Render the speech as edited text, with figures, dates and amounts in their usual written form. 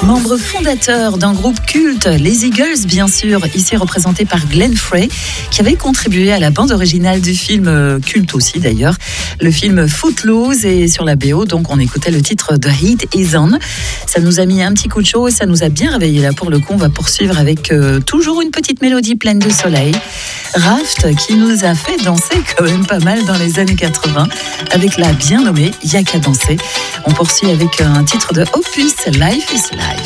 Membre fondateur d'un groupe culte, les Eagles bien sûr, ici représenté par Glenn Frey, qui avait contribué à la bande originale du film culte aussi d'ailleurs, le film Footloose, et sur la BO donc on écoutait le titre The Heat Is On. Ça nous a mis un petit coup de chaud et ça nous a bien réveillé là pour le coup. On va poursuivre avec toujours une petite mélodie pleine de soleil. Raft qui nous a fait danser quand même pas mal dans les années 80 avec la bien nommée Y'a qu'à danser. On poursuit avec un titre de Opus, Life is Life.